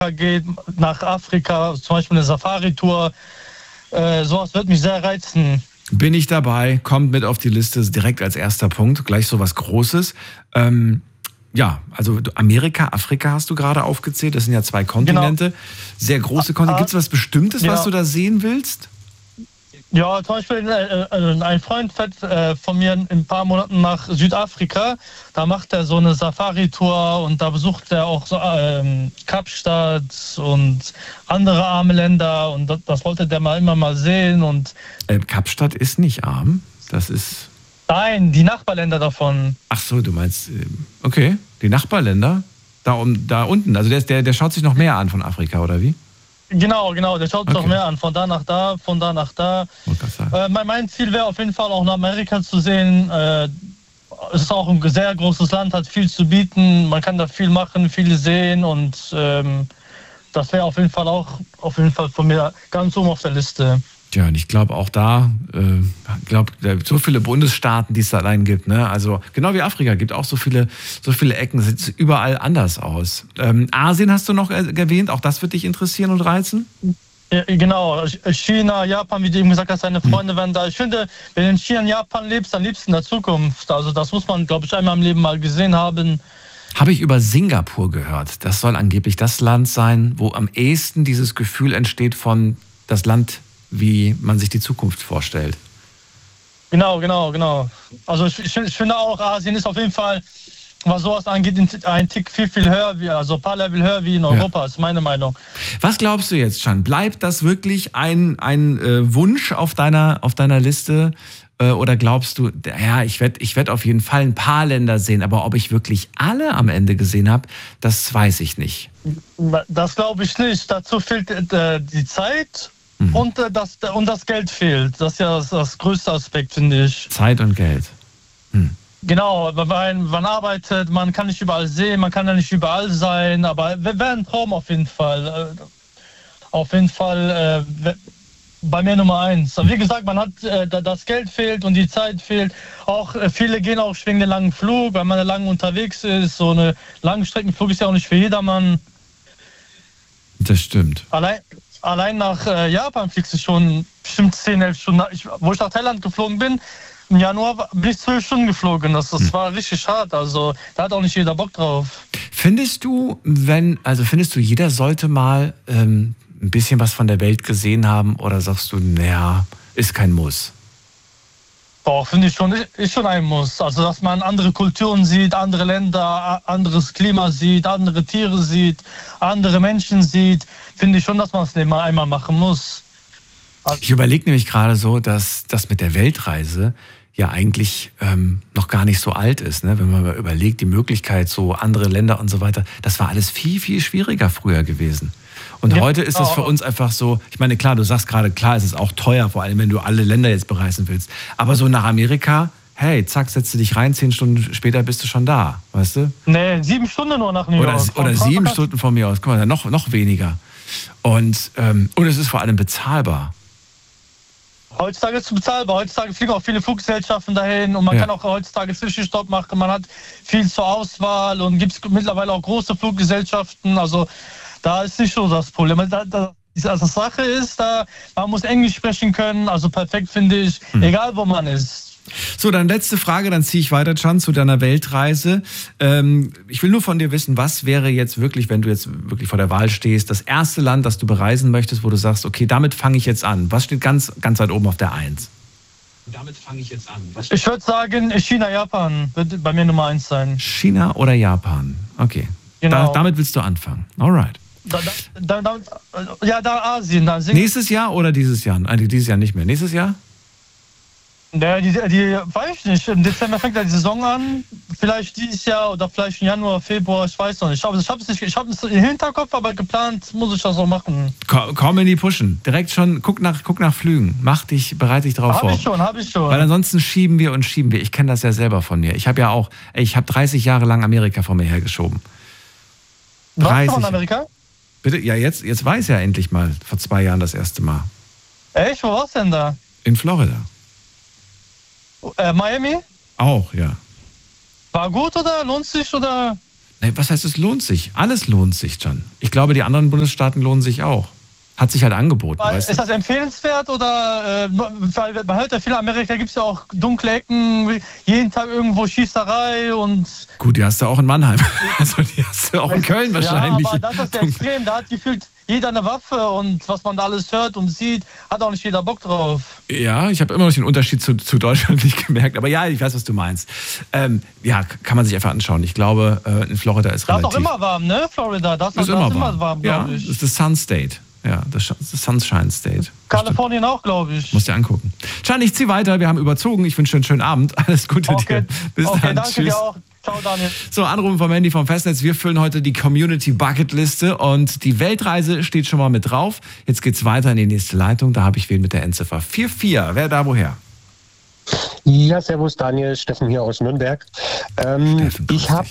geht, nach Afrika, zum Beispiel eine Safari-Tour. Sowas wird mich sehr reizen. Bin ich dabei, kommt mit auf die Liste direkt als erster Punkt, gleich so was Großes. Ja, also Amerika, Afrika hast du gerade aufgezählt, das sind ja 2 Kontinente, genau. Sehr große Kontinente. Gibt es was Bestimmtes, was du da sehen willst? Ja, zum Beispiel ein Freund fährt von mir in ein paar Monaten nach Südafrika. Da macht er so eine Safari-Tour und da besucht er auch so, Kapstadt und andere arme Länder und das wollte der immer mal sehen. Und Kapstadt ist nicht arm, das ist... Nein, die Nachbarländer davon. Ach so, du meinst, okay, die Nachbarländer, da unten, also der schaut sich noch mehr an von Afrika, oder wie? Genau, der schaut sich noch mehr an, von da nach da, von da nach da. Mein Ziel wäre auf jeden Fall auch nach Amerika zu sehen. Es ist auch ein sehr großes Land, hat viel zu bieten, man kann da viel machen, viel sehen und das wäre auf jeden Fall von mir ganz oben auf der Liste. Ja, und ich glaube auch da, so viele Bundesstaaten, die es da allein gibt, ne? Also genau wie Afrika, gibt auch so viele Ecken, sieht überall anders aus. Asien hast du noch erwähnt, auch das wird dich interessieren und reizen? Ja, genau, China, Japan, wie du eben gesagt hast, deine Freunde werden da. Ich finde, wenn du in China und Japan lebst, dann lebst du in der Zukunft. Also das muss man, glaube ich, einmal im Leben mal gesehen haben. Habe ich über Singapur gehört. Das soll angeblich das Land sein, wo am ehesten dieses Gefühl entsteht von das Land, wie man sich die Zukunft vorstellt. Genau. Also ich finde auch, Asien ist auf jeden Fall, was sowas angeht, ein Tick viel höher, also ein paar Level höher wie in Europa, ist meine Meinung. Was glaubst du jetzt, Can? Bleibt das wirklich ein Wunsch auf deiner Liste? Oder glaubst du, ja, ich werd auf jeden Fall ein paar Länder sehen, aber ob ich wirklich alle am Ende gesehen habe, das weiß ich nicht. Das glaube ich nicht. Dazu fehlt die Zeit. Und das Geld fehlt. Das ist ja das größte Aspekt, finde ich. Zeit und Geld. Genau, weil man arbeitet, man kann nicht überall sehen, man kann ja nicht überall sein, aber wäre ein Traum auf jeden Fall. Auf jeden Fall bei mir Nummer 1. Wie gesagt, man hat das Geld fehlt und die Zeit fehlt. Auch viele gehen auch wegen den langen Flug, weil man lange unterwegs ist. So eine Langstreckenflug ist ja auch nicht für jedermann. Das stimmt. Allein nach Japan fliegst du schon bestimmt 10, 11 Stunden. Wo ich nach Thailand geflogen bin, im Januar bin ich 12 Stunden geflogen. Das war richtig hart. Also da hat auch nicht jeder Bock drauf. Findest du, jeder sollte mal ein bisschen was von der Welt gesehen haben? Oder sagst du, naja, ist kein Muss? Doch, finde ich schon, ist schon ein Muss. Also, dass man andere Kulturen sieht, andere Länder, anderes Klima sieht, andere Tiere sieht, andere Menschen sieht, finde ich schon, dass man es einmal machen muss. Also ich überlege nämlich gerade so, dass das mit der Weltreise ja eigentlich noch gar nicht so alt ist. Ne? Wenn man mal überlegt, die Möglichkeit, so andere Länder und so weiter, das war alles viel, viel schwieriger früher gewesen. Und heute ist das für uns einfach so, ich meine, klar, du sagst gerade, klar, es ist auch teuer, vor allem, wenn du alle Länder jetzt bereisen willst. Aber so nach Amerika, hey, zack, setzt du dich rein, 10 Stunden später bist du schon da, weißt du? Nee, 7 Stunden nur nach New York. Oder 7 Stunden von mir aus, guck mal, noch weniger. Und es ist vor allem bezahlbar. Heutzutage ist es bezahlbar. Heutzutage fliegen auch viele Fluggesellschaften dahin und man kann auch heutzutage Zwischenstopp machen. Man hat viel zur Auswahl und gibt es mittlerweile auch große Fluggesellschaften. Also da ist nicht so das Problem. Die Sache ist, man muss Englisch sprechen können. Also perfekt finde ich, egal wo man ist. So, dann letzte Frage, dann ziehe ich weiter, Can, zu deiner Weltreise. Ich will nur von dir wissen, was wäre jetzt wirklich, wenn du jetzt wirklich vor der Wahl stehst, das erste Land, das du bereisen möchtest, wo du sagst, okay, damit fange ich jetzt an. Was steht ganz weit oben auf der 1? Damit fange ich jetzt an. Ich würde sagen, China, Japan wird bei mir Nummer 1 sein. China oder Japan? Okay. Genau. Damit willst du anfangen. Alright. Da Asien. Nächstes Jahr oder dieses Jahr? Eigentlich dieses Jahr nicht mehr. Nächstes Jahr? Ja, die weiß ich nicht. Im Dezember fängt ja die Saison an. Vielleicht dieses Jahr oder vielleicht im Januar, Februar, ich weiß noch nicht. Ich habe es im Hinterkopf, aber geplant muss ich das auch machen. Komm in die Pushen. Direkt schon, guck nach Flügen. Bereite dich darauf vor. Hab ich schon. Weil ansonsten schieben wir. Ich kenne das ja selber von mir. Ich habe 30 Jahre lang Amerika vor mir hergeschoben. Warst du in Amerika? Bitte? Ja, jetzt weiß ja endlich mal. Vor 2 Jahren das erste Mal. Echt? Wo warst du denn da? In Florida. Miami? Auch, ja. War gut oder lohnt sich oder? Nee, was heißt, es lohnt sich? Alles lohnt sich, Can. Ich glaube, die anderen Bundesstaaten lohnen sich auch. Hat sich halt angeboten. Weißt du? Ist das empfehlenswert oder weil bei heute viel Amerika gibt es ja auch dunkle Ecken, jeden Tag irgendwo Schießerei und... Gut, die hast du auch in Mannheim. Also die hast du auch in Köln wahrscheinlich. Ja, aber das ist extrem. Da hat gefühlt jeder eine Waffe und was man da alles hört und sieht, hat auch nicht jeder Bock drauf. Ja, ich habe immer noch den Unterschied zu Deutschland nicht gemerkt. Aber ja, ich weiß, was du meinst. Ja, kann man sich einfach anschauen. Ich glaube, in Florida ist da relativ... ist doch immer warm, ne? Florida, das ist immer warm, glaube ich. Das ist das Sun State. Ja, das Sunshine State. Kalifornien auch, glaube ich. Musst dir angucken. Can, ich zieh weiter. Wir haben überzogen. Ich wünsche dir einen schönen Abend. Alles Gute dir. Bis dann. Danke Tschüss. dir auch. Ciao, Daniel. So, Anrufen vom Handy vom Festnetz. Wir füllen heute die Community Bucketliste und die Weltreise steht schon mal mit drauf. Jetzt geht's weiter in die nächste Leitung. Da habe ich wen mit der Endziffer 44. Wer da woher? Ja, servus Daniel, Steffen hier aus Nürnberg. Ich habe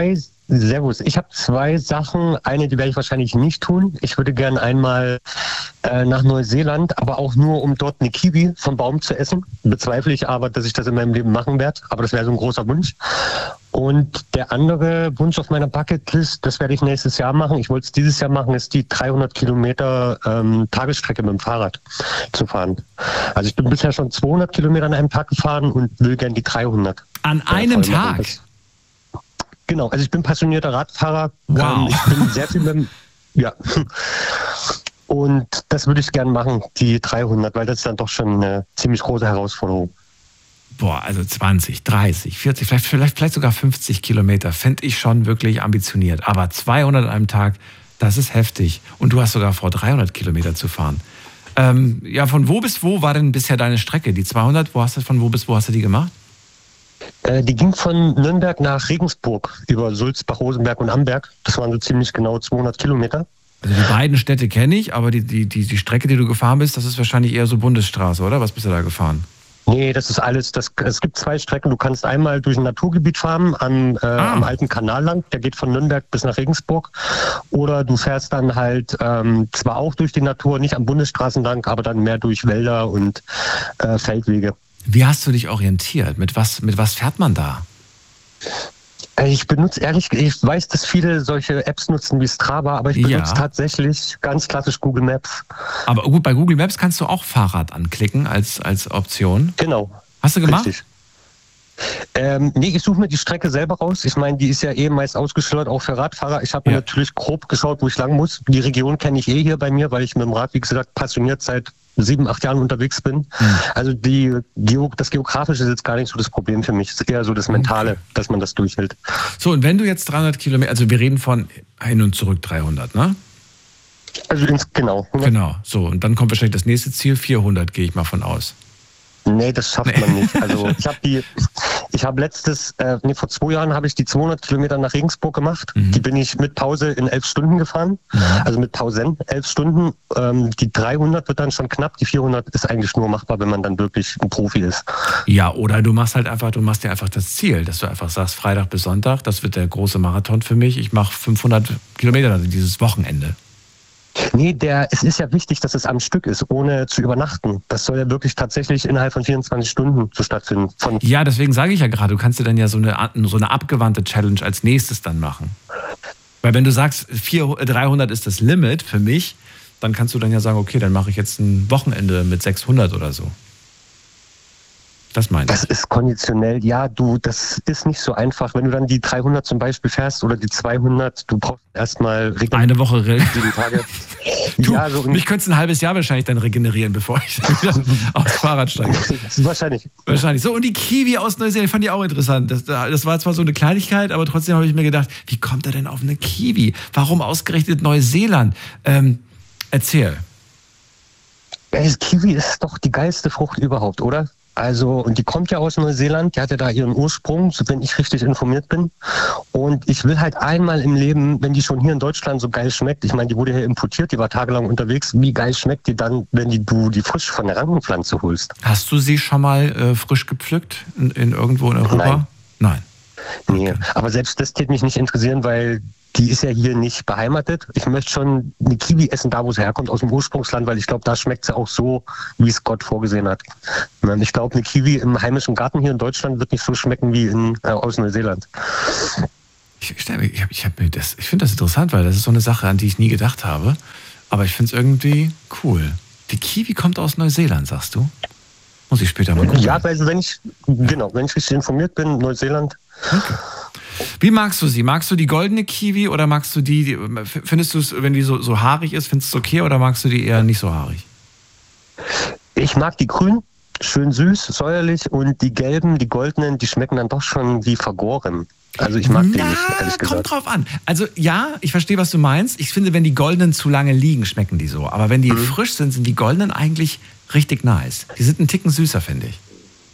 zwei Sachen. Eine, die werde ich wahrscheinlich nicht tun. Ich würde gern einmal nach Neuseeland, aber auch nur, um dort eine Kiwi vom Baum zu essen. Bezweifle ich aber, dass ich das in meinem Leben machen werde. Aber das wäre so ein großer Wunsch. Und der andere Wunsch auf meiner Bucketlist, das werde ich nächstes Jahr machen. Ich wollte es dieses Jahr machen, ist die 300 Kilometer Tagesstrecke mit dem Fahrrad zu fahren. Also ich bin bisher schon 200 Kilometer an einem Tag gefahren und will gern die 300. An einem Tag? Genau, also ich bin passionierter Radfahrer. Wow. Ich bin sehr viel ja. Und das würde ich gern machen, die 300, weil das ist dann doch schon eine ziemlich große Herausforderung. Boah, also 20, 30, 40, vielleicht sogar 50 Kilometer fände ich schon wirklich ambitioniert. Aber 200 an einem Tag, das ist heftig. Und du hast sogar vor, 300 Kilometer zu fahren. Ja, von wo bis wo war denn bisher deine Strecke? Die 200, von wo bis wo hast du die gemacht? Die ging von Nürnberg nach Regensburg über Sulzbach, Rosenberg und Amberg. Das waren so ziemlich genau 200 Kilometer. Also die beiden Städte kenne ich, aber die Strecke, die du gefahren bist, das ist wahrscheinlich eher so Bundesstraße, oder? Was bist du da gefahren? Nee, das ist alles. Es gibt zwei Strecken. Du kannst einmal durch ein Naturgebiet fahren, am alten Kanal lang. Der geht von Nürnberg bis nach Regensburg. Oder du fährst dann halt zwar auch durch die Natur, nicht am Bundesstraßen lang, aber dann mehr durch Wälder und Feldwege. Wie hast du dich orientiert? Mit was fährt man da? Ich weiß, dass viele solche Apps nutzen wie Strava, aber ich benutze tatsächlich ganz klassisch Google Maps. Aber gut, bei Google Maps kannst du auch Fahrrad anklicken als Option. Genau. Hast du gemacht? Richtig. Nee, ich suche mir die Strecke selber raus. Ich meine, die ist ja meist ausgeschildert, auch für Radfahrer. Ich habe mir natürlich grob geschaut, wo ich lang muss. Die Region kenne ich hier bei mir, weil ich mit dem Rad, wie gesagt, passioniert seit 7, 8 Jahren unterwegs bin. Also das Geografische ist jetzt gar nicht so das Problem für mich. Es ist eher so das Mentale, dass man das durchhält. So, und wenn du jetzt 300 Kilometer, also wir reden von hin und zurück 300, ne? Also genau. Genau, so. Und dann kommt wahrscheinlich das nächste Ziel, 400, gehe ich mal von aus. Nee, das schafft man nicht. Also vor 2 Jahren habe ich die 200 Kilometer nach Regensburg gemacht. Die bin ich mit Pause in 11 Stunden gefahren. Also mit Pausen 11 Stunden. Die 300 wird dann schon knapp. Die 400 ist eigentlich nur machbar, wenn man dann wirklich ein Profi ist. Ja, oder du machst dir einfach das Ziel, dass du einfach sagst, Freitag bis Sonntag, das wird der große Marathon für mich. Ich mache 500 Kilometer also dieses Wochenende. Nee, es ist ja wichtig, dass es am Stück ist, ohne zu übernachten. Das soll ja wirklich tatsächlich innerhalb von 24 Stunden so stattfinden. Ja, deswegen sage ich ja gerade, du kannst dir dann ja so eine abgewandte Challenge als nächstes dann machen. Weil wenn du sagst, 300 ist das Limit für mich, dann kannst du dann ja sagen, okay, dann mache ich jetzt ein Wochenende mit 600 oder so. Das meine ich. Das ist konditionell. Ja, das ist nicht so einfach. Wenn du dann die 300 zum Beispiel fährst oder die 200, du brauchst erstmal eine Woche 7 Tage. Mich könntest ein halbes Jahr wahrscheinlich dann regenerieren, bevor ich dann wieder aufs Fahrrad steige. Wahrscheinlich. So, und die Kiwi aus Neuseeland fand ich auch interessant. Das war zwar so eine Kleinigkeit, aber trotzdem habe ich mir gedacht, wie kommt er denn auf eine Kiwi? Warum ausgerechnet Neuseeland? Erzähl. Kiwi ist doch die geilste Frucht überhaupt, oder? Also, und die kommt ja aus Neuseeland, die hat ja da ihren Ursprung, so wenn ich richtig informiert bin. Und ich will halt einmal im Leben, wenn die schon hier in Deutschland so geil schmeckt, ich meine, die wurde hier importiert, die war tagelang unterwegs, wie geil schmeckt die dann, wenn du die frisch von der Rankenpflanze holst? Hast du sie schon mal frisch gepflückt irgendwo in Europa? Nein. Nee, okay. Aber selbst das täte mich nicht interessieren, weil die ist ja hier nicht beheimatet. Ich möchte schon eine Kiwi essen, da wo sie herkommt, aus dem Ursprungsland, weil ich glaube, da schmeckt sie auch so, wie es Gott vorgesehen hat. Ich glaube, eine Kiwi im heimischen Garten hier in Deutschland wird nicht so schmecken wie aus Neuseeland. Ich finde das interessant, weil das ist so eine Sache, an die ich nie gedacht habe. Aber ich finde es irgendwie cool. Die Kiwi kommt aus Neuseeland, sagst du? Muss ich später mal gucken. Ja, also wenn ich richtig informiert bin, Neuseeland. Okay. Wie magst du sie? Magst du die goldene Kiwi oder magst du findest du es, wenn die so haarig ist, findest du es okay oder magst du die eher nicht so haarig? Ich mag die grün, schön süß, säuerlich, und die gelben, die goldenen, die schmecken dann doch schon wie vergoren. Also ich mag die nicht, ehrlich gesagt. Kommt drauf an. Also ja, ich verstehe, was du meinst. Ich finde, wenn die goldenen zu lange liegen, schmecken die so. Aber wenn die frisch sind, sind die goldenen eigentlich richtig nice. Die sind einen Ticken süßer, finde ich.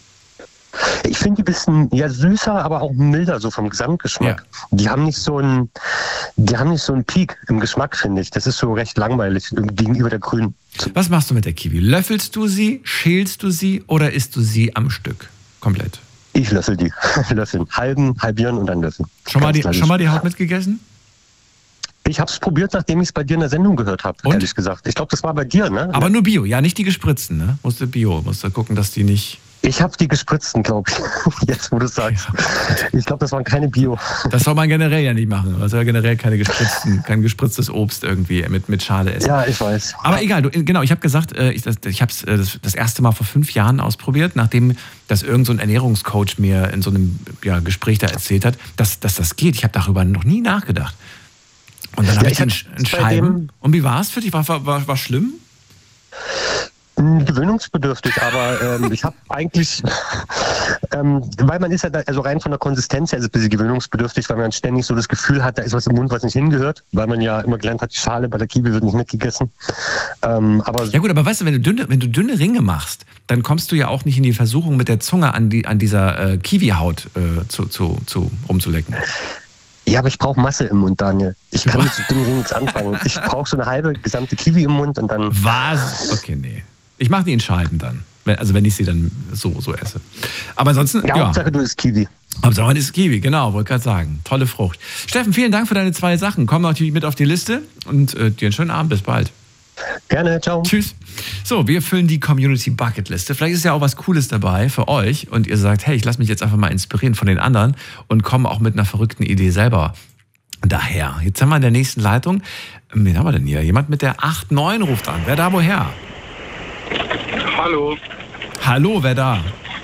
Ich finde die ein bisschen süßer, aber auch milder so vom Gesamtgeschmack. Ja. Die haben nicht so einen Peak im Geschmack, finde ich. Das ist so recht langweilig gegenüber der grünen. Was machst du mit der Kiwi? Löffelst du sie, schälst du sie oder isst du sie am Stück? Komplett? Ich löffel die. Löffeln. Halbieren und dann löffeln. Schon mal die Haut mitgegessen? Ich habe es probiert, nachdem ich es bei dir in der Sendung gehört habe, ehrlich gesagt. Ich glaube, das war bei dir, ne? Aber nur Bio, ja, nicht die gespritzten, ne? Musst du gucken, dass die nicht... Ich habe die gespritzten, glaube ich. Jetzt, wo du es sagst. Ja. Ich glaube, das waren keine Bio. Das soll man generell ja nicht machen. Man soll ja generell kein gespritztes Obst irgendwie mit Schale essen. Ja, ich weiß. Aber egal, ich habe gesagt, ich habe es das erste Mal vor 5 Jahren ausprobiert, nachdem das irgend so ein Ernährungscoach mir in so einem Gespräch da erzählt hat, dass das geht. Ich habe darüber noch nie nachgedacht. Und dann habe ich den Scheiben. Und wie war es für dich? War schlimm? Gewöhnungsbedürftig, aber ich habe eigentlich, weil man ist ja da, also rein von der Konsistenz her ist es ein bisschen gewöhnungsbedürftig, weil man ständig so das Gefühl hat, da ist was im Mund, was nicht hingehört, weil man ja immer gelernt hat, die Schale bei der Kiwi wird nicht mitgegessen. Aber ja gut, aber weißt du, wenn du dünne Ringe machst, dann kommst du ja auch nicht in die Versuchung, mit der Zunge an dieser Kiwi-Haut rumzulecken. Ja, aber ich brauche Masse im Mund, Daniel. Ich kann mit so dünnen Ringen nichts anfangen. Ich brauche so eine halbe gesamte Kiwi im Mund und dann... Was? Okay, nee. Ich mache die in Scheiben dann. Also wenn ich sie dann so esse. Aber ansonsten, ja. Hauptsache du isst Kiwi. Hauptsache man isst Kiwi, genau, wollte gerade sagen. Tolle Frucht. Steffen, vielen Dank für deine 2 Sachen. Komm natürlich mit auf die Liste und dir einen schönen Abend. Bis bald. Gerne, ciao. Tschüss. So, wir füllen die Community Bucketliste. Vielleicht ist ja auch was Cooles dabei für euch und ihr sagt, hey, ich lasse mich jetzt einfach mal inspirieren von den anderen und komme auch mit einer verrückten Idee selber daher. Jetzt haben wir in der nächsten Leitung, wen haben wir denn hier? Jemand mit der 89 ruft an. Wer da woher? Hallo. Hallo, wer da?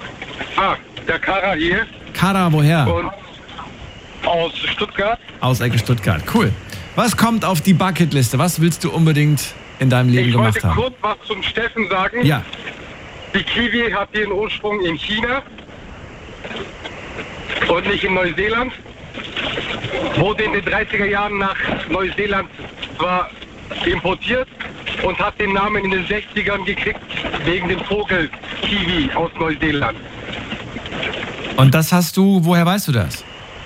Der Kara hier. Kara, woher? Und aus Stuttgart. Aus Ecke Stuttgart, cool. Was kommt auf die Bucketliste? Was willst du unbedingt in deinem Leben gemacht haben? Ich wollte kurz was zum Steffen sagen. Ja. Die Kiwi hat ihren Ursprung in China und nicht in Neuseeland. Wurde in den 30er Jahren nach Neuseeland zwar importiert und hat den Namen in den 60ern gekriegt wegen dem Vogel Kiwi aus Neuseeland. Und das woher weißt du das?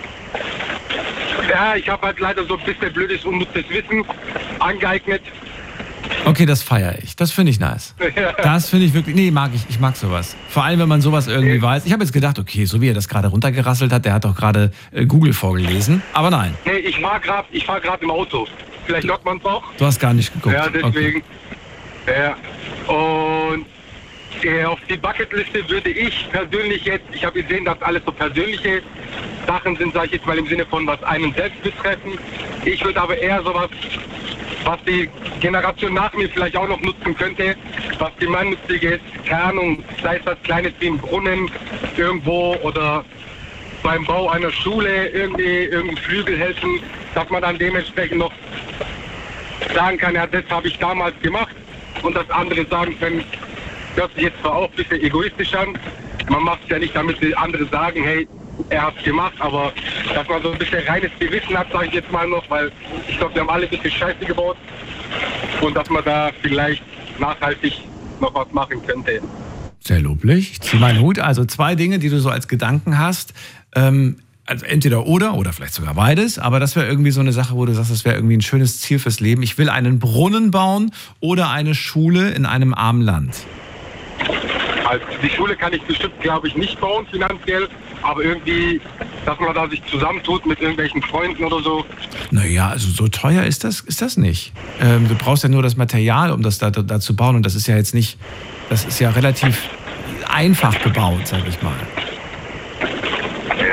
Ja, ich habe halt leider so ein bisschen blödes, unnützes Wissen angeeignet. Okay, das feiere ich. Das finde ich nice. Das finde ich wirklich, ich mag sowas. Vor allem, wenn man sowas irgendwie weiß. Ich habe jetzt gedacht, okay, so wie er das gerade runtergerasselt hat, der hat doch gerade Google vorgelesen. Aber nein. Nee, ich fahr grad im Auto. Vielleicht hört man es auch. Du hast gar nicht geguckt. Ja, deswegen. Okay. Ja. Und auf die Bucketliste würde ich persönlich jetzt, ich habe gesehen, dass alles so persönliche Sachen sind, sage ich jetzt mal im Sinne von, was einen selbst betreffen. Ich würde aber eher sowas, was die Generation nach mir vielleicht auch noch nutzen könnte, was gemeinnützig ist, keine Ahnung, sei es was Kleines wie ein Brunnen irgendwo oder beim Bau einer Schule irgendeinen Flügel helfen, dass man dann dementsprechend noch sagen kann, ja, das habe ich damals gemacht und das andere sagen können, hört sich jetzt zwar auch ein bisschen egoistisch an, man macht es ja nicht, damit die andere sagen, hey, er hat es gemacht, aber dass man so ein bisschen reines Gewissen hat, sage ich jetzt mal noch, weil ich glaube, wir haben alle ein bisschen Scheiße gebaut und dass man da vielleicht nachhaltig noch was machen könnte. Sehr loblich. Ich ziehe meinen Hut. Also 2 Dinge, die du so als Gedanken hast. Also entweder oder vielleicht sogar beides. Aber das wäre irgendwie so eine Sache, wo du sagst, das wäre irgendwie ein schönes Ziel fürs Leben. Ich will einen Brunnen bauen oder eine Schule in einem armen Land. Also die Schule kann ich bestimmt, glaube ich, nicht bauen finanziell. Aber irgendwie, dass man da sich zusammentut mit irgendwelchen Freunden oder so. Naja, also so teuer ist das nicht. Du brauchst ja nur das Material, um das da zu bauen. Und das ist ja jetzt nicht, das ist ja relativ einfach gebaut, sag ich mal.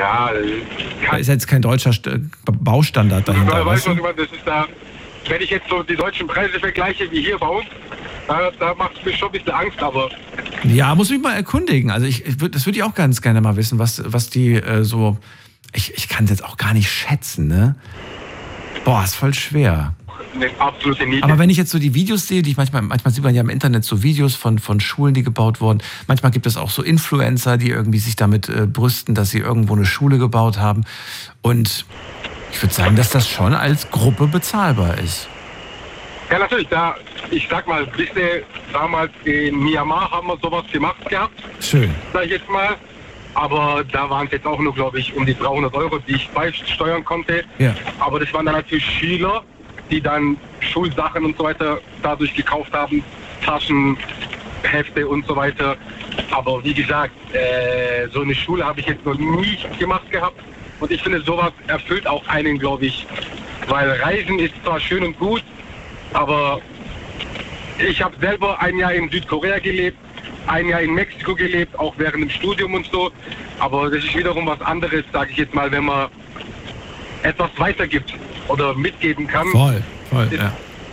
Ja, da ist jetzt kein deutscher Baustandard dahinter. Weißt du, das ist da, wenn ich jetzt so die deutschen Preise vergleiche wie hier bei uns, da macht es mir schon ein bisschen Angst, aber... Ja, muss mich mal erkundigen. Also das würde ich auch ganz gerne mal wissen, was die so... Ich kann es jetzt auch gar nicht schätzen, ne? Boah, ist voll schwer. Eine absolute Niete. Aber wenn ich jetzt so die Videos sehe, die ich manchmal sieht man ja im Internet so Videos von Schulen, die gebaut wurden. Manchmal gibt es auch so Influencer, die irgendwie sich damit brüsten, dass sie irgendwo eine Schule gebaut haben. Und ich würde sagen, dass das schon als Gruppe bezahlbar ist. Ja, natürlich. Ich sag mal, damals in Myanmar haben wir sowas gemacht gehabt. Schön. Sag ich jetzt mal. Aber da waren es jetzt auch nur, glaube ich, um die 300 €, die ich beisteuern konnte. Ja. Aber das waren dann natürlich Schüler, die dann Schulsachen und so weiter dadurch gekauft haben, Taschen, Hefte und so weiter. Aber wie gesagt, so eine Schule habe ich jetzt noch nie gemacht gehabt. Und ich finde, sowas erfüllt auch einen, glaube ich. Weil Reisen ist zwar schön und gut, aber ich habe selber ein Jahr in Südkorea gelebt, ein Jahr in Mexiko gelebt, auch während dem Studium und so. Aber das ist wiederum was anderes, sage ich jetzt mal, wenn man etwas weitergibt oder mitgeben kann. Voll, ja.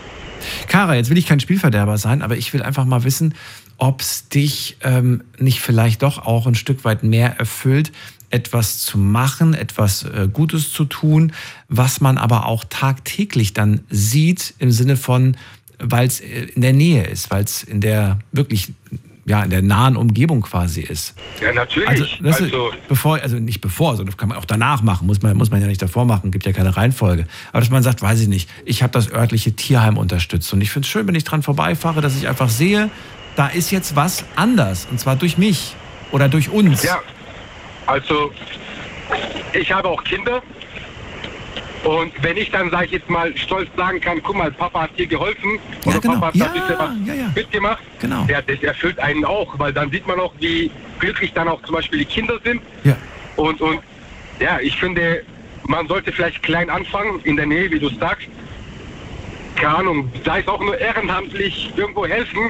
Kara, jetzt will ich kein Spielverderber sein, aber ich will einfach mal wissen, ob es dich nicht vielleicht doch auch ein Stück weit mehr erfüllt, etwas zu machen, etwas Gutes zu tun, was man aber auch tagtäglich dann sieht, im Sinne von, weil es in der Nähe ist, weil es in der wirklich, ja, in der nahen Umgebung quasi ist. Ja, natürlich. Also nicht bevor, sondern das kann man auch danach machen, muss man ja nicht davor machen, gibt ja keine Reihenfolge. Aber dass man sagt, weiß ich nicht, ich habe das örtliche Tierheim unterstützt und ich finde es schön, wenn ich dran vorbeifahre, dass ich einfach sehe, da ist jetzt was anders und zwar durch mich oder durch uns. Ja, also ich habe auch Kinder und wenn ich dann, sage ich jetzt mal, stolz sagen kann, guck mal, Papa hat dir geholfen oder genau. Papa hat da ein bisschen was mitgemacht, genau. Ja, das erfüllt einen auch, weil dann sieht man auch, wie glücklich dann auch zum Beispiel die Kinder sind. Ja. Und ja, ich finde, man sollte vielleicht klein anfangen, in der Nähe, wie du sagst. Keine Ahnung, sei es auch nur ehrenamtlich irgendwo helfen.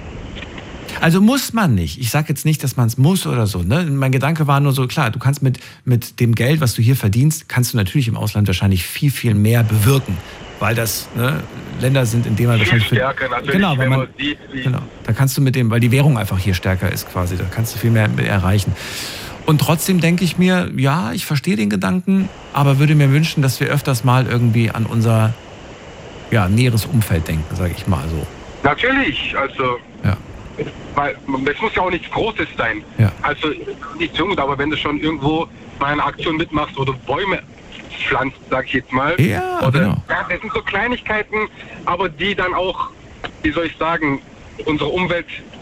Also muss man nicht. Ich sage jetzt nicht, dass man es muss oder so. Ne? Mein Gedanke war nur so, klar, du kannst mit dem Geld, was du hier verdienst, kannst du natürlich im Ausland wahrscheinlich viel, viel mehr bewirken. Weil das Länder sind, in denen man wahrscheinlich... Stärker natürlich, genau, wenn man sieht, genau, da kannst du weil die Währung einfach hier stärker ist quasi, da kannst du viel mehr erreichen. Und trotzdem denke ich mir, ja, ich verstehe den Gedanken, aber würde mir wünschen, dass wir öfters mal irgendwie an unser näheres Umfeld denken, sage ich mal so. Natürlich, also... Ja. Weil es muss ja auch nichts Großes sein. Ja. Also nicht so gut, aber wenn du schon irgendwo bei einer Aktion mitmachst oder Bäume pflanzt, sag ich jetzt mal. Ja, oder, genau. Ja, das sind so Kleinigkeiten, aber die dann auch, wie soll ich sagen, unsere Umwelt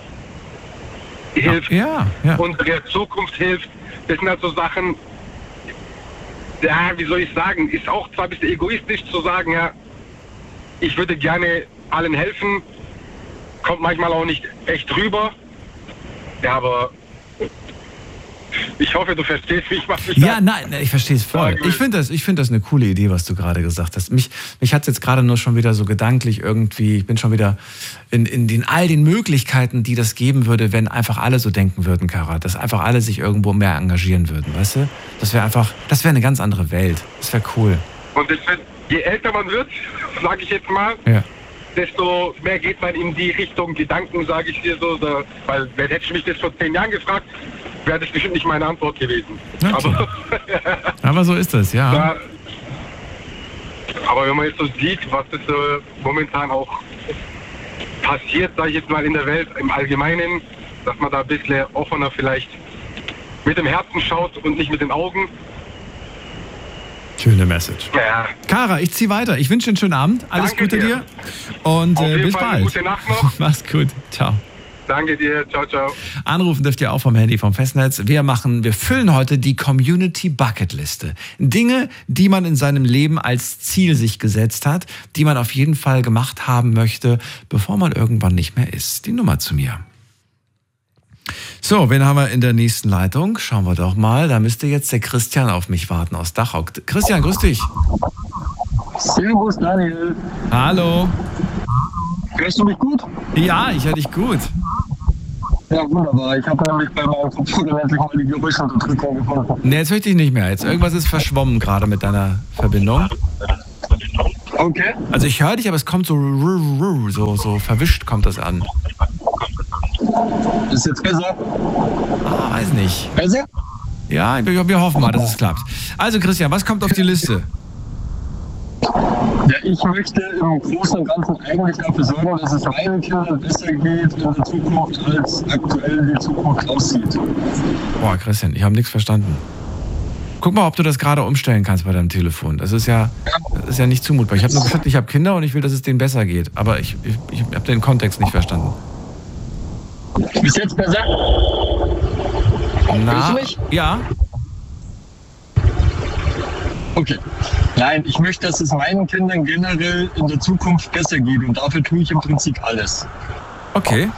hilft, unsere Zukunft hilft. Das sind halt so Sachen, ja, wie soll ich sagen, ist auch zwar ein bisschen egoistisch zu sagen, ja, ich würde gerne allen helfen, kommt manchmal auch nicht echt rüber. Ja, aber ich hoffe, du verstehst mich. Ja, nein, ich verstehe es voll. Ich finde das eine coole Idee, was du gerade gesagt hast. Mich hat es jetzt gerade nur schon wieder so gedanklich irgendwie, ich bin schon wieder in all den Möglichkeiten, die das geben würde, wenn einfach alle so denken würden, Kara, dass einfach alle sich irgendwo mehr engagieren würden, weißt du? Das wäre eine ganz andere Welt. Das wäre cool. Und je älter man wird, sage ich jetzt mal, desto mehr geht man in die Richtung Gedanken, sage ich dir so. Weil, hättest du mich das vor 10 Jahren gefragt, wäre das bestimmt nicht meine Antwort gewesen. Ja, aber so ist das, ja. Aber wenn man jetzt so sieht, was das momentan auch passiert, sage ich jetzt mal in der Welt im Allgemeinen, dass man da ein bisschen offener vielleicht mit dem Herzen schaut und nicht mit den Augen. Schöne Message. Ja. Kara, ich ziehe weiter. Ich wünsche dir einen schönen Abend. Alles Gute dir. Und bis bald. Gute Nacht noch. Mach's gut. Ciao. Danke dir. Ciao, ciao. Anrufen dürft ihr auch vom Handy, vom Festnetz. Wir füllen heute die Community Bucketliste. Dinge, die man in seinem Leben als Ziel sich gesetzt hat, die man auf jeden Fall gemacht haben möchte, bevor man irgendwann nicht mehr ist. Die Nummer zu mir. So, wen haben wir in der nächsten Leitung? Schauen wir doch mal. Da müsste jetzt der Christian auf mich warten aus Dachau. Christian, grüß dich. Servus, Daniel. Hallo. Hörst du mich gut? Ja, ich höre dich gut. Ja, wunderbar. Ich habe nämlich bei meinem Computer endlich mal die Geräuschunterdrückung gefunden. Ne, jetzt höre ich dich nicht mehr. Jetzt irgendwas ist verschwommen gerade mit deiner Verbindung. Okay. Also ich höre dich, aber es kommt so verwischt kommt das an. Ist jetzt besser? Weiß nicht. Besser? Ja, wir hoffen mal, dass es klappt. Also Christian, was kommt auf die Liste? Ja, ich möchte im Großen und Ganzen eigentlich dafür sorgen, dass es meinen Kindern besser geht in der Zukunft, als aktuell die Zukunft aussieht. Boah, Christian, ich habe nichts verstanden. Guck mal, ob du das gerade umstellen kannst bei deinem Telefon. Das ist ja nicht zumutbar. Ich habe nur gesagt, ich habe Kinder und ich will, dass es denen besser geht. Aber ich habe den Kontext nicht verstanden. Ist jetzt besser? Hörst du mich? Ja. Okay. Nein, ich möchte, dass es meinen Kindern generell in der Zukunft besser geht und dafür tue ich im Prinzip alles. Okay.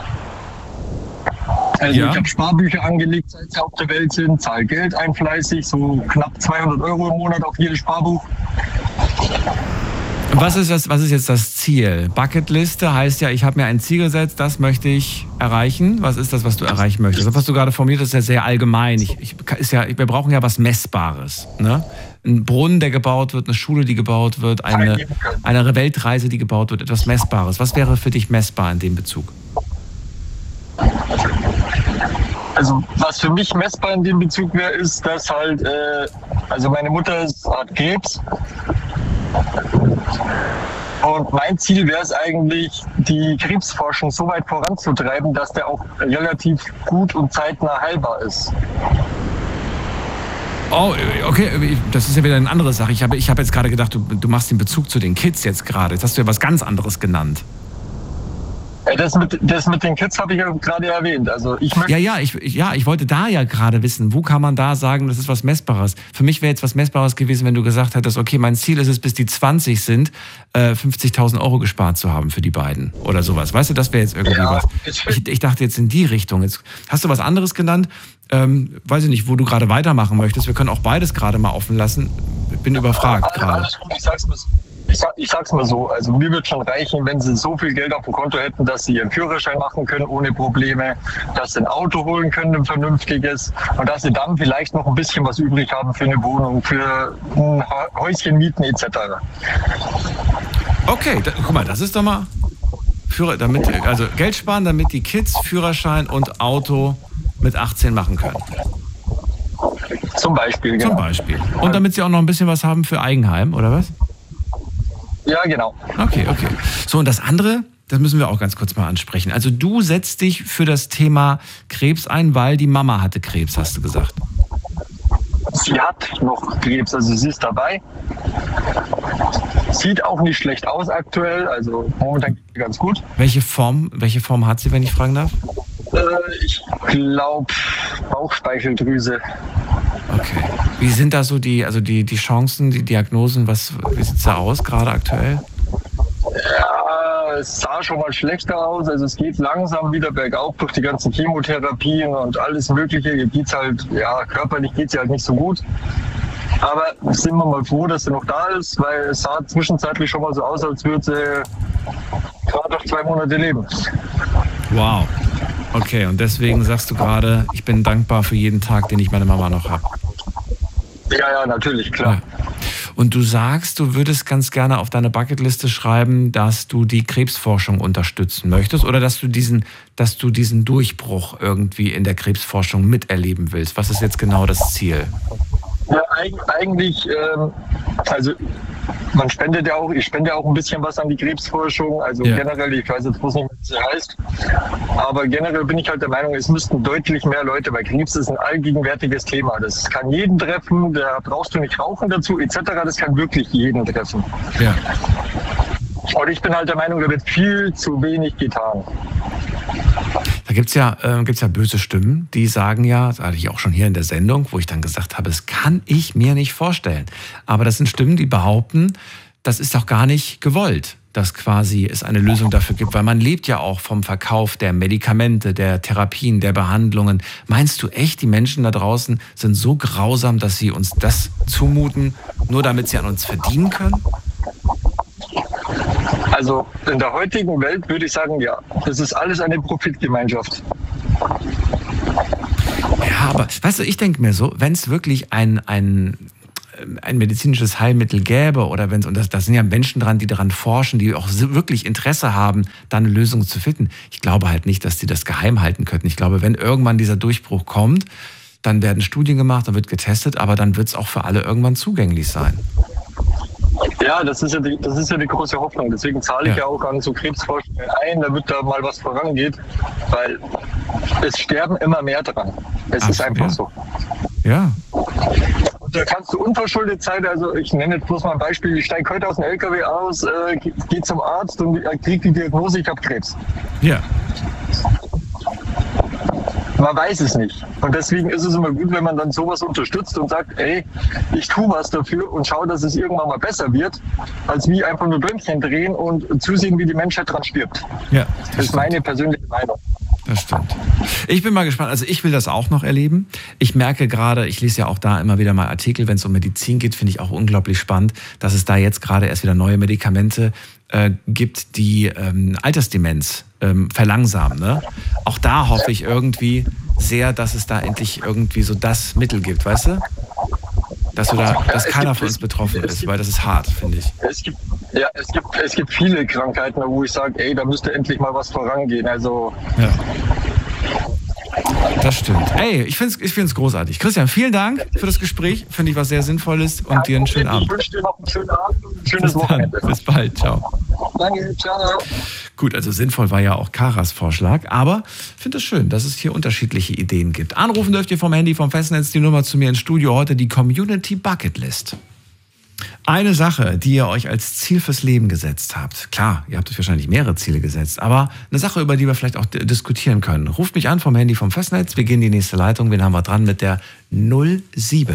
Also Ja. ich habe Sparbücher angelegt, seit sie auf der Welt sind, zahle Geld ein fleißig, so knapp 200 € im Monat auf jedes Sparbuch. Was ist jetzt das Ziel? Bucketliste heißt ja, ich habe mir ein Ziel gesetzt, das möchte ich erreichen. Was ist das, was du erreichen möchtest? Das, was du gerade formuliert hast, ist ja sehr allgemein. Wir brauchen ja was Messbares. Ne? Ein Brunnen, der gebaut wird, eine Schule, die gebaut wird, eine Weltreise, die gebaut wird, etwas Messbares. Was wäre für dich messbar in dem Bezug? Also was für mich messbar in dem Bezug wäre, ist, dass halt, also meine Mutter hat Krebs. Und mein Ziel wäre es eigentlich, die Krebsforschung so weit voranzutreiben, dass der auch relativ gut und zeitnah heilbar ist. Oh, okay, das ist ja wieder eine andere Sache. Ich habe jetzt gerade gedacht, du machst den Bezug zu den Kids jetzt gerade. Jetzt hast du ja was ganz anderes genannt. Das mit den Kids habe ich ja gerade erwähnt. Also ich möchte Ich wollte da ja gerade wissen, wo kann man da sagen, das ist was Messbares. Für mich wäre jetzt was Messbares gewesen, wenn du gesagt hättest, okay, mein Ziel ist es, bis die 20 sind, 50.000 € gespart zu haben für die beiden oder sowas. Weißt du, das wäre jetzt irgendwie was. Ich dachte jetzt in die Richtung. Jetzt hast du was anderes genannt, weiß ich nicht, wo du gerade weitermachen möchtest. Wir können auch beides gerade mal offen lassen. Ich bin überfragt gerade. Alles gut, ich sag's mal so, also mir wird schon reichen, wenn sie so viel Geld auf dem Konto hätten, dass sie ihren Führerschein machen können ohne Probleme, dass sie ein Auto holen können, ein vernünftiges und dass sie dann vielleicht noch ein bisschen was übrig haben für eine Wohnung, für ein Häuschen mieten etc. Okay, guck mal, das ist doch mal also Geld sparen, damit die Kids Führerschein und Auto mit 18 machen können. Zum Beispiel, genau. Zum Beispiel. Und damit sie auch noch ein bisschen was haben für Eigenheim, oder was? Ja, genau. Okay. So, und das andere, das müssen wir auch ganz kurz mal ansprechen. Also du setzt dich für das Thema Krebs ein, weil die Mama hatte Krebs, hast du gesagt. Sie hat noch Krebs, also sie ist dabei. Sieht auch nicht schlecht aus aktuell, also momentan geht es ganz gut. Welche Form hat sie, wenn ich fragen darf? Ich glaube Bauchspeicheldrüse. Okay. Wie sind da so die Chancen, die Diagnosen, wie sieht es da aus gerade aktuell? Ja, es sah schon mal schlechter aus, also es geht langsam wieder bergauf durch die ganzen Chemotherapien und alles Mögliche. Geht's halt, ja, körperlich geht es halt nicht so gut. Aber sind wir mal froh, dass sie noch da ist, weil es sah zwischenzeitlich schon mal so aus, als würde sie gerade noch 2 Monate leben. Wow. Okay, und deswegen sagst du gerade, ich bin dankbar für jeden Tag, den ich meine Mama noch habe. Ja, natürlich, klar. Ja. Und du sagst, du würdest ganz gerne auf deine Bucketliste schreiben, dass du die Krebsforschung unterstützen möchtest oder dass du diesen Durchbruch irgendwie in der Krebsforschung miterleben willst. Was ist jetzt genau das Ziel? Ja, eigentlich, also man spendet ja auch, ich spende ja auch ein bisschen was an die Krebsforschung, also generell, ich weiß jetzt bloß nicht, was sie heißt, aber generell bin ich halt der Meinung, es müssten deutlich mehr Leute, weil Krebs ist ein allgegenwärtiges Thema, das kann jeden treffen, da brauchst du nicht rauchen dazu, etc., das kann wirklich jeden treffen. Ja. Und ich bin halt der Meinung, da wird viel zu wenig getan. Da gibt's ja böse Stimmen, die sagen ja, das hatte ich auch schon hier in der Sendung, wo ich dann gesagt habe, das kann ich mir nicht vorstellen. Aber das sind Stimmen, die behaupten, das ist doch gar nicht gewollt, dass quasi es eine Lösung dafür gibt, weil man lebt ja auch vom Verkauf der Medikamente, der Therapien, der Behandlungen. Meinst du echt, die Menschen da draußen sind so grausam, dass sie uns das zumuten, nur damit sie an uns verdienen können? Also in der heutigen Welt würde ich sagen, ja, das ist alles eine Profitgemeinschaft. Aber weißt du, ich denke mir so, wenn es wirklich ein medizinisches Heilmittel gäbe oder wenn es, und da sind ja Menschen dran, die daran forschen, die auch wirklich Interesse haben, da eine Lösung zu finden. Ich glaube halt nicht, dass die das geheim halten könnten. Ich glaube, wenn irgendwann dieser Durchbruch kommt, dann werden Studien gemacht, dann wird getestet, aber dann wird es auch für alle irgendwann zugänglich sein. Ja, das ist ja die große Hoffnung. Deswegen zahle ich ja auch an so Krebsforschungen ein, damit da mal was vorangeht, weil es sterben immer mehr dran. Es ist einfach so. Ja. Und da kannst du unverschuldet sein, also ich nenne jetzt bloß mal ein Beispiel, ich steige heute aus dem LKW aus, gehe zum Arzt und kriege die Diagnose, ich habe Krebs. Ja. Man weiß es nicht. Und deswegen ist es immer gut, wenn man dann sowas unterstützt und sagt, ey, ich tue was dafür und schaue, dass es irgendwann mal besser wird, als wie einfach nur Däumchen drehen und zusehen, wie die Menschheit dran stirbt. Ja, das ist meine persönliche Meinung. Das stimmt. Ich bin mal gespannt. Also ich will das auch noch erleben. Ich merke gerade, ich lese ja auch da immer wieder mal Artikel, wenn es um Medizin geht, finde ich auch unglaublich spannend, dass es da jetzt gerade erst wieder neue Medikamente gibt, die Altersdemenz verlangsamen. Ne? Auch da hoffe ich irgendwie sehr, dass es da endlich irgendwie so das Mittel gibt, weißt du? Dass keiner von uns betroffen ist, weil das ist hart, finde ich. Es gibt viele Krankheiten, wo ich sage, ey, da müsste endlich mal was vorangehen. Also ja. Das stimmt. Ey, ich find's großartig. Christian, vielen Dank für das Gespräch. Finde ich was sehr Sinnvolles und dir einen schönen Abend. Ich wünsche dir noch einen schönen Abend und ein schönes Wochenende. Bis bald. Ciao. Danke, ciao. Gut, also sinnvoll war ja auch Karas Vorschlag, aber ich finde es schön, dass es hier unterschiedliche Ideen gibt. Anrufen dürft ihr vom Handy, vom Festnetz, die Nummer zu mir ins Studio, heute die Community Bucket List. Eine Sache, die ihr euch als Ziel fürs Leben gesetzt habt. Klar, ihr habt euch wahrscheinlich mehrere Ziele gesetzt, aber eine Sache, über die wir vielleicht auch diskutieren können. Ruft mich an vom Handy, vom Festnetz, wir gehen in die nächste Leitung. Wen haben wir dran mit der 07?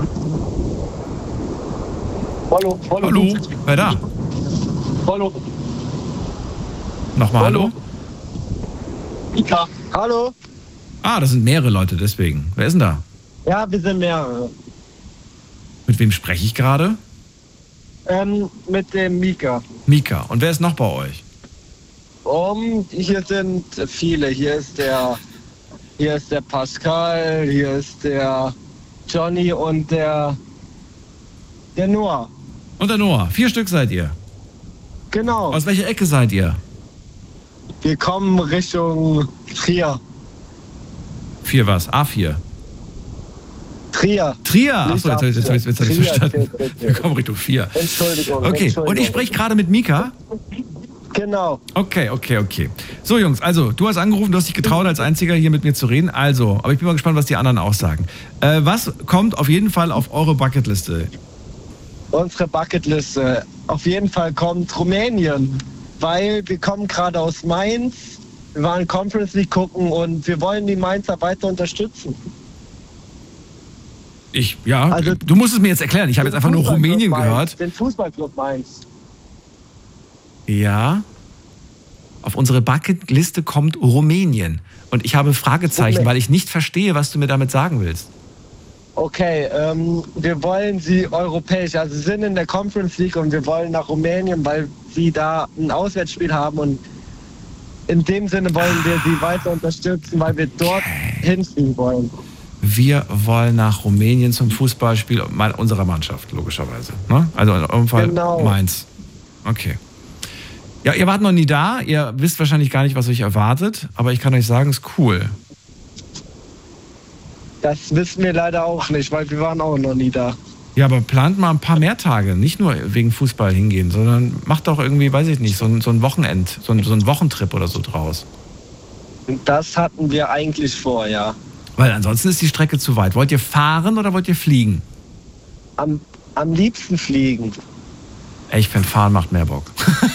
Hallo, wer da? Hallo. Nochmal hallo? Mika. Hallo. Ah, das sind mehrere Leute, deswegen. Wer ist denn da? Ja, wir sind mehrere. Mit wem spreche ich gerade? Mit dem Mika. Mika. Und wer ist noch bei euch? Hier sind viele. Hier ist der Pascal, hier ist der Johnny und der Noah. Und der Noah. 4 Stück seid ihr? Genau. Aus welcher Ecke seid ihr? Wir kommen Richtung Trier. 4 was? A4? Trier. Achso, jetzt habe ich es verstanden. Wir kommen Richtung 4. Entschuldigung. Okay, und ich spreche gerade mit Mika? Genau. Okay. So Jungs, also du hast angerufen, du hast dich getraut, als Einziger hier mit mir zu reden. Also, aber ich bin mal gespannt, was die anderen auch sagen. Was kommt auf jeden Fall auf eure Bucketliste? Unsere Bucketliste. Auf jeden Fall kommt Rumänien, weil wir kommen gerade aus Mainz. Wir waren Conference League gucken und wir wollen die Mainzer weiter unterstützen. Also, du musst es mir jetzt erklären. Ich habe jetzt einfach nur Rumänien gehört. Den Fußballclub Mainz. Ja. Auf unsere Bucketliste kommt Rumänien. Und ich habe Fragezeichen, weil ich nicht verstehe, was du mir damit sagen willst. Okay, wir wollen sie europäisch, also sie sind in der Conference League und wir wollen nach Rumänien, weil sie da ein Auswärtsspiel haben und in dem Sinne wollen wir sie weiter unterstützen, weil wir dort hinfliegen wollen. Wir wollen nach Rumänien zum Fußballspiel unserer Mannschaft, logischerweise. Ne? Also in eurem Fall Mainz. Okay. Ja, ihr wart noch nie da, ihr wisst wahrscheinlich gar nicht, was euch erwartet, aber ich kann euch sagen, es ist cool. Das wissen wir leider auch nicht, weil wir waren auch noch nie da. Ja, aber plant mal ein paar mehr Tage, nicht nur wegen Fußball hingehen, sondern macht doch irgendwie, weiß ich nicht, so ein so ein Wochentrip oder so draus. Das hatten wir eigentlich vor, ja. Weil ansonsten ist die Strecke zu weit. Wollt ihr fahren oder wollt ihr fliegen? Am liebsten fliegen. Ich finde, fahren macht mehr Bock.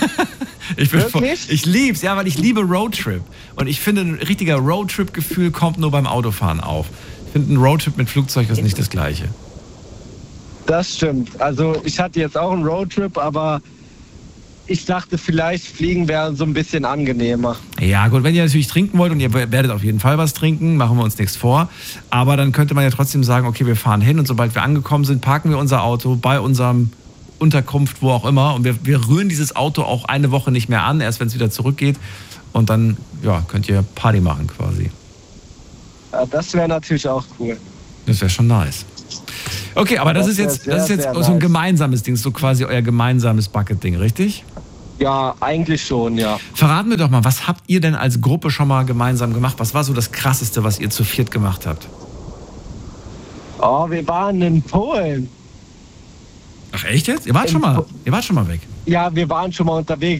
Ich lieb's, ja, weil ich liebe Roadtrip. Und ich finde, ein richtiger Roadtrip-Gefühl kommt nur beim Autofahren auf. Ich finde, ein Roadtrip mit Flugzeug ist nicht das Gleiche. Das stimmt. Also ich hatte jetzt auch einen Roadtrip, aber ich dachte, vielleicht fliegen wäre so ein bisschen angenehmer. Ja gut, wenn ihr natürlich trinken wollt und ihr werdet auf jeden Fall was trinken, machen wir uns nichts vor. Aber dann könnte man ja trotzdem sagen, okay, wir fahren hin und sobald wir angekommen sind, parken wir unser Auto bei unserem Unterkunft, wo auch immer. Und wir rühren dieses Auto auch eine Woche nicht mehr an, erst wenn es wieder zurückgeht. Und dann könnt ihr Party machen quasi. Ja, das wäre natürlich auch cool. Das wäre schon nice. Okay, aber das ist jetzt so ein gemeinsames Ding, so quasi euer gemeinsames Bucket-Ding, richtig? Ja, eigentlich schon, ja. Verraten wir doch mal, was habt ihr denn als Gruppe schon mal gemeinsam gemacht? Was war so das Krasseste, was ihr zu viert gemacht habt? Oh, wir waren in Polen. Ach echt jetzt? Ihr wart schon mal weg? Ja, wir waren schon mal unterwegs.